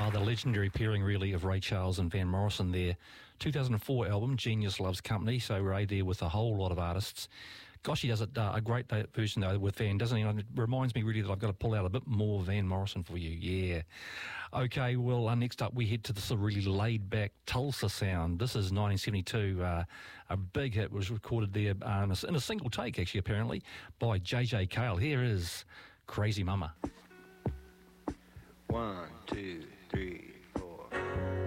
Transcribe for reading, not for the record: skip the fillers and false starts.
Oh, the legendary pairing, really, of Ray Charles and Van Morrison there. 2004 album, Genius Loves Company. So Ray there with a whole lot of artists. Gosh, he does a great version, though, with Van, doesn't he? And it reminds me, really, that I've got to pull out a bit more Van Morrison for you. Yeah. Okay, well, next up, we head to the sort of really laid-back Tulsa sound. This is 1972. A big hit was recorded there in a single take, actually, apparently, by J.J. Cale. Here is Crazy Mama. 1, 2, 3.